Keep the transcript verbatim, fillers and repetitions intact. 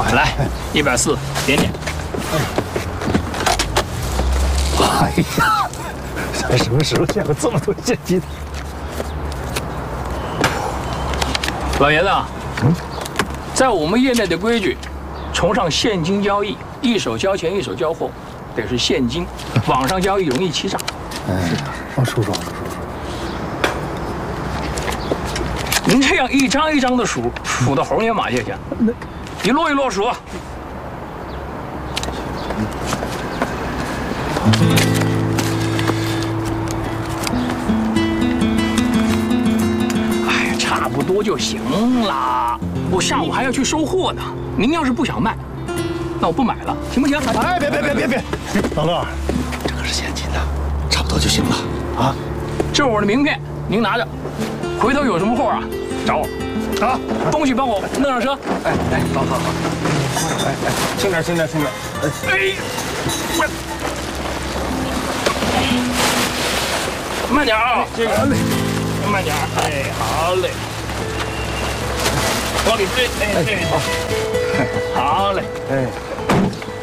来，一百四，点点。 哎呀，咱什么时候见过这么多现金？ 老爷子，嗯，在我们业内的规矩，崇尚现金交易，一手交钱一手交货，得是现金，网上交易容易欺诈。 哎，让叔叔，叔叔。 您这样一张一张的数，数到猴年马月去，一摞一摞数。哎呀，差不多就行了。我下午还要去收货呢。您要是不想卖，那我不买了，行不行？ 哎，别别别别别，老乐， 这可是现金呐，差不多就行了啊。 这是我的名片，您拿着。 回头有什么货啊，找我。啊，东西帮我弄上车。 哎哎，好好好。哎哎，轻点轻点轻点。 哎，我慢点啊，这个慢点。哎，好嘞。往里推，哎哎好，好嘞。哎。